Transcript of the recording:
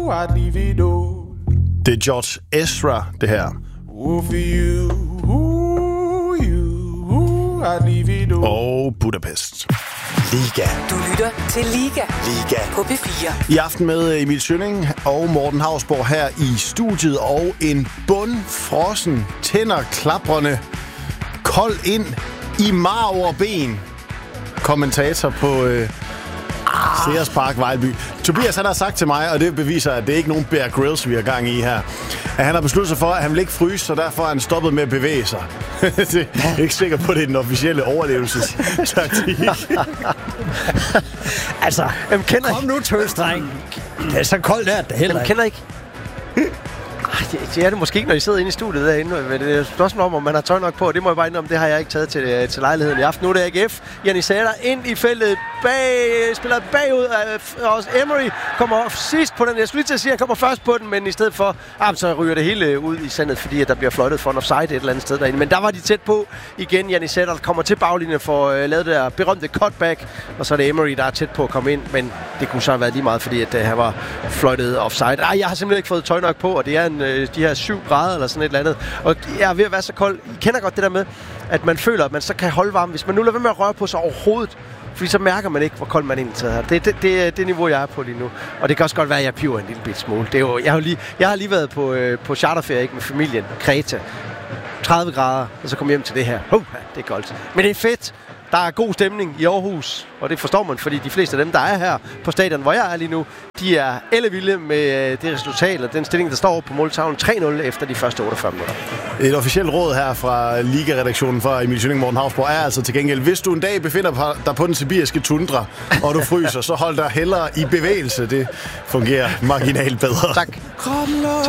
Det er George Ezra, det her. Og Budapest. Liga. Du lytter til Liga. Liga. På P4. I aften med Emil Schønning og Morten Hausborg her i studiet. Og en bundfrossen, tænderklaprende, kold ind i marv og ben. Kommentator på Sears Park, Vejlby. Tobias, han har sagt til mig, og det beviser, at det er ikke nogen Bear Grylls, vi har gang i her, at han har besluttet sig for, at han vil ikke fryse, så derfor har han stoppet med at bevæge sig. Det er ikke sikker på, at det er den officielle overlevelsestaktik. Altså, kom nu, tøsdreng. Det er så koldt der, det heller ikke. Kender ikke. Det er det måske ikke, når I sidder inde i studiet derinde. Men det er et spørgsmål om man har tøj nok på. Det må jeg bare indrømme, det har jeg ikke taget til lejligheden i aften. Nu er det AGF. Janissata ind i feltet spiller bagud. Og Emery kommer sidst på den. Jeg skulle lige til at sige, at han kommer først på den, men i stedet for, så ryger det hele ud i sandet, fordi at der bliver fløjtet for en offside et eller andet sted derinde. Men der var de tæt på igen. Janissata kommer til baglinjen for at lave det der berømte cutback. Og så er det Emery, der er tæt på at komme ind. Men det kunne så have været lige meget, fordi at han var fløjtet offside. Jeg har simpelthen ikke fået tøj nok på, og det er de her 7 grader eller sådan et eller andet. Og jeg er ved at være så kold. I kender godt det der med, at man føler, at man så kan holde varme. Hvis man nu lader være med at røre på sig overhovedet, fordi så mærker man ikke, hvor kold man egentlig er. Det er det niveau, jeg er på lige nu. Og det kan også godt være, at jeg piver en lille bit smule. Det er jo, jeg har lige været på charterferie med familien, Kreta. 30 grader, og så kom hjem til det her. Det er koldt. Men det er fedt. Der er god stemning i Aarhus, og det forstår man, fordi de fleste af dem, der er her på stadion, hvor jeg er lige nu, de er ellevilde med det resultat og den stilling, der står på måltavlen 3-0 efter de første 48 minutter. Et officielt råd her fra Liga-redaktionen fra Emil Schønning og Morten Hausborg er altså til gengæld, hvis du en dag befinder dig på den sibiriske tundra, og du fryser, så hold dig hellere i bevægelse. Det fungerer marginalt bedre. Tak.